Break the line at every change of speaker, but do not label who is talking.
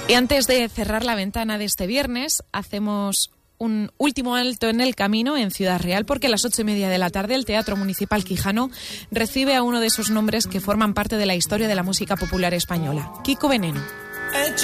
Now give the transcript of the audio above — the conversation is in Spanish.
Y antes de cerrar la ventana de este viernes, hacemos un último alto en el camino en Ciudad Real, porque a las 8:30 de la tarde el Teatro Municipal Quijano recibe a uno de esos nombres que forman parte de la historia de la música popular española, Kiko Veneno.